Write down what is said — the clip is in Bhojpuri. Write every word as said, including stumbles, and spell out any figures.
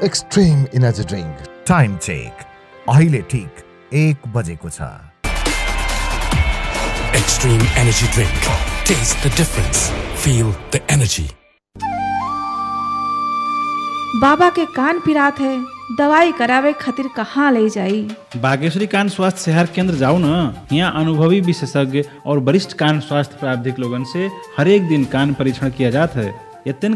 Extreme energy drink. Time check अहिले ठीक एक बजेको छ। Extreme energy drink. Taste the difference. Feel the energy. बाबा के कान पिरात है, दवाई करावे खातिर कहाँ ले जाई? बागेश्वरी कान स्वास्थ्य सेहर केंद्र जाओ न। यहाँ अनुभवी विशेषज्ञ और वरिष्ठ कान स्वास्थ्य प्रावधिक लोगन से हर एक दिन कान परीक्षण किया जाता है। यतन